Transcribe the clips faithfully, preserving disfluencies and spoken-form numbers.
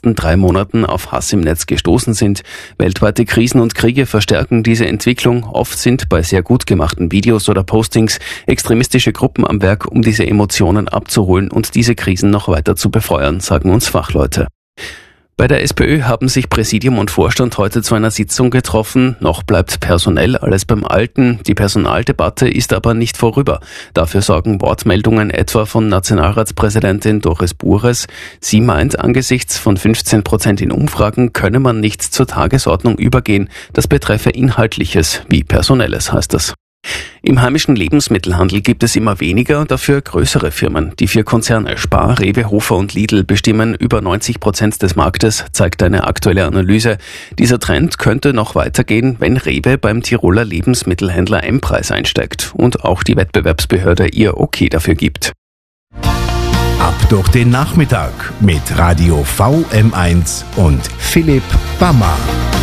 letzten drei Monaten auf Hass im Netz gestoßen sind. Weltweite Krisen und Kriege verstärken diese Entwicklung. Oft sind bei sehr gut gemachten Videos oder Postings extremistische Gruppen am Werk, um diese Emotionen abzuholen und diese Krisen noch weiter zu befeuern, sagen uns Fachleute. Bei der SPÖ haben sich Präsidium und Vorstand heute zu einer Sitzung getroffen. Noch bleibt personell alles beim Alten. Die Personaldebatte ist aber nicht vorüber. Dafür sorgen Wortmeldungen etwa von Nationalratspräsidentin Doris Bures. Sie meint, angesichts von fünfzehn Prozent in Umfragen könne man nicht zur Tagesordnung übergehen. Das betreffe Inhaltliches wie Personelles, heißt es. Im heimischen Lebensmittelhandel gibt es immer weniger, dafür größere Firmen. Die vier Konzerne Spar, Rewe, Hofer und Lidl bestimmen über neunzig Prozent des Marktes, zeigt eine aktuelle Analyse. Dieser Trend könnte noch weitergehen, wenn Rewe beim Tiroler Lebensmittelhändler M-Preis einsteigt und auch die Wettbewerbsbehörde ihr Okay dafür gibt. Ab durch den Nachmittag mit Radio V M eins und Philipp Bammer.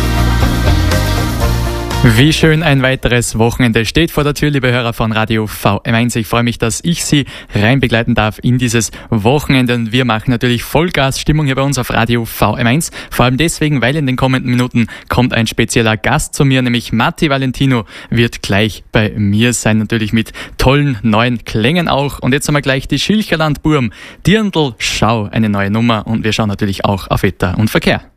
Wie schön, ein weiteres Wochenende steht vor der Tür, liebe Hörer von Radio V M eins. Ich freue mich, dass ich Sie rein begleiten darf in dieses Wochenende. Und wir machen natürlich Vollgas-Stimmung hier bei uns auf Radio V M eins. Vor allem deswegen, weil in den kommenden Minuten kommt ein spezieller Gast zu mir, nämlich Matti Valentino wird gleich bei mir sein. Natürlich mit tollen neuen Klängen auch. Und jetzt haben wir gleich die Schilcherland-Burm. Dirndl, schau, eine neue Nummer. Und wir schauen natürlich auch auf Wetter und Verkehr.